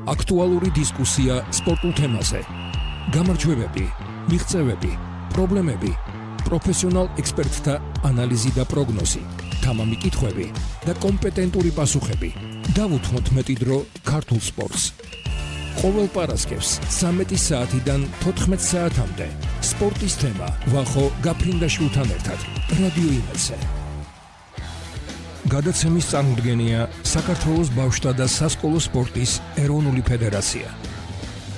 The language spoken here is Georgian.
აქტუალური დისკუსია სპორტულ თემაზე. გამარჯვებები, მიღწევები, პრობლემები, პროფესიონალ ექსპერტთა ანალიზი და პროგნოზი, თამამი კითხვები და კომპეტენტური პასუხები. დავუთმოთ მეტი დრო ქართულ სპორტს. ყოველ პარასკევს 13 საათიდან 14 საათამდე სპორტის თემა ვახო გაფრინდაშვილთან ერთად რადიო იმედზე. გადაცემის წარმოდგენია საქართველოს ბავშვთა და სასკოლო სპორტის ეროვნული ფედერაცია.